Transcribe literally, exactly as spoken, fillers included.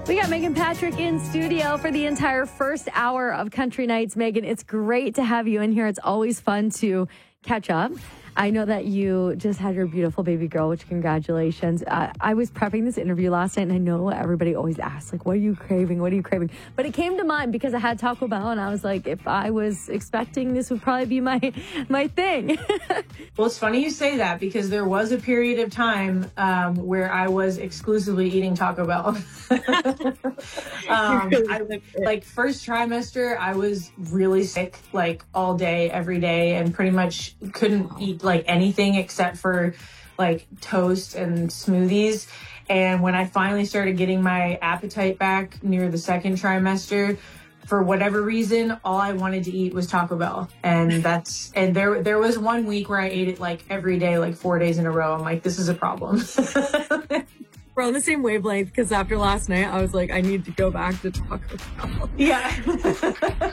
We got Megan Patrick in studio for the entire first hour of Country Nights. Megan, it's great to have you in here. It's always fun to catch up. I know that you just had your beautiful baby girl, which congratulations. Uh, I was prepping this interview last night, and I know everybody always asks, like, what are you craving? What are you craving? But it came to mind because I had Taco Bell, and I was like, if I was expecting this would probably be my my thing. Well, it's funny you say that because there was a period of time um, where I was exclusively eating Taco Bell. um, I, like first trimester, I was really sick, like all day, every day, and pretty much couldn't eat like anything except for like toast and smoothies. And when I finally started getting my appetite back near the second trimester, for whatever reason, all I wanted to eat was Taco Bell. And that's, and there, there was one week where I ate it like every day, like four days in a row. I'm like, this is a problem. We're on the same wavelength because after last night, I was like, I need to go back to Taco Bell. Yeah.